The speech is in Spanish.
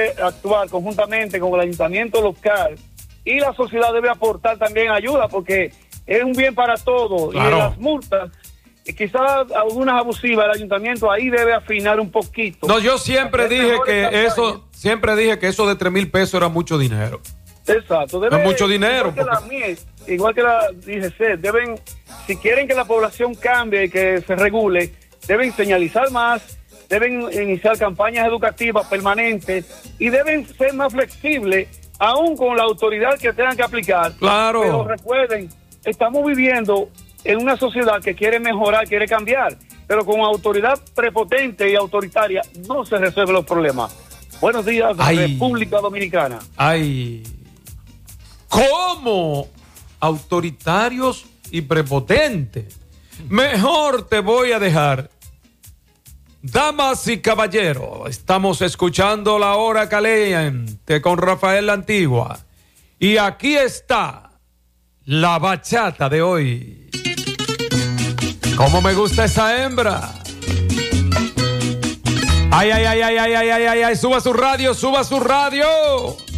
actuar conjuntamente con el ayuntamiento local y la sociedad debe aportar también ayuda porque es un bien para todos. Claro. Y en las multas, quizás algunas abusivas, el ayuntamiento ahí debe afinar un poquito. No, yo siempre dije que eso de 3,000 pesos era mucho dinero. Exacto. No es mucho dinero. Igual que la MIES, igual que la DGC, deben, si quieren que la población cambie y que se regule, deben señalizar más, deben iniciar campañas educativas permanentes y deben ser más flexibles, aún con la autoridad que tengan que aplicar. Claro. Pero recuerden, estamos viviendo en una sociedad que quiere mejorar, quiere cambiar, pero con autoridad prepotente y autoritaria no se resuelven los problemas. Buenos días, República Dominicana. Ay, ¿cómo? Autoritarios y prepotentes. Mejor te voy a dejar. Damas y caballeros, estamos escuchando La Hora Caliente con Rafael La Antigua. Y aquí está la bachata de hoy. ¿Cómo me gusta esa hembra? Ay, ay, ay, ay, ay, ay, ay, ay, ay, suba su radio, suba su radio.